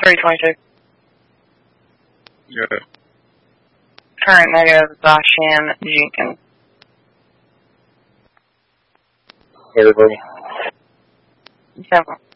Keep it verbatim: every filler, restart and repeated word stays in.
three twenty-two. Yeah. Current negative, Dashan Jenkins. Everybody. Seven.